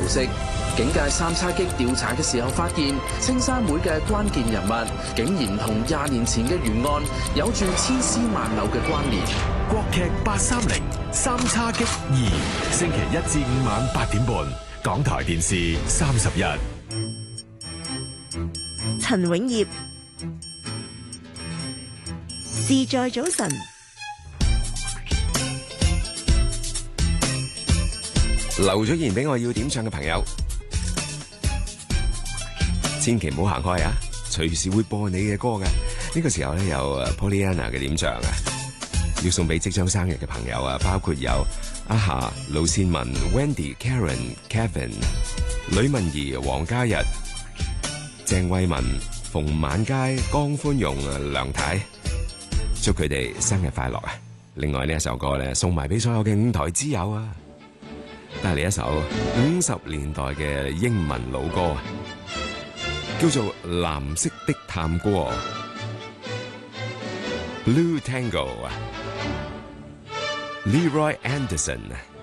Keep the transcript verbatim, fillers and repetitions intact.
息。警界三叉戟調查嘅時候發現，青山會嘅關鍵人物竟然同廿年前嘅懸案有住千絲萬縷嘅關聯。 國劇八三零三叉戟二，星期一至五晚八點半，港台電視三十日。 陳永業，事在早晨。 留咗言俾我要點唱嘅朋友，千祈唔好行開啊！隨時會播你嘅歌嘅。呢個時候咧有 Pollyanna 嘅點唱啊，要送俾即將生日嘅朋友啊，包括有阿夏、盧倩文、Wendy、Karen、Kevin、呂文儀、黃嘉日、鄭慧文、馮晚佳、江寬容、梁太，祝佢哋生日快樂啊！另外呢一首歌咧送埋俾所有嘅五台之友啊！帶嚟一首五十年代嘅英文老歌，叫做《藍色的探戈》（Blue Tango）。Leroy Anderson。